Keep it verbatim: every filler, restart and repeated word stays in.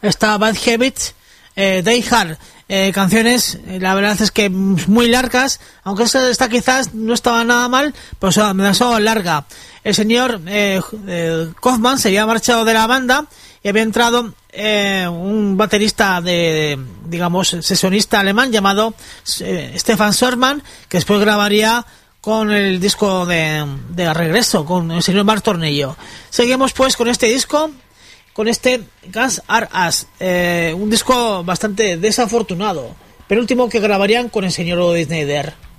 está Bad Habits, eh, Die Hard, eh, canciones, eh, la verdad es que muy largas, aunque esta, esta quizás no estaba nada mal, pero so, me demasiado larga. El señor eh, eh, Kaufman se había marchado de la banda y había entrado eh, un baterista de, digamos, sesionista alemán llamado eh, Stefan Sorman, que después grabaría con el disco de, de regreso, con el señor Mark Tornillo. Seguimos pues con este disco, con este Guns Are Us, eh, un disco bastante desafortunado, penúltimo que grabarían con el señor Odin Snyder.